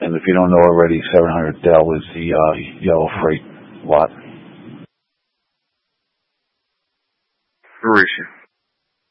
And if you don't know already, 700 Dell is the yellow freight lot. Where is she?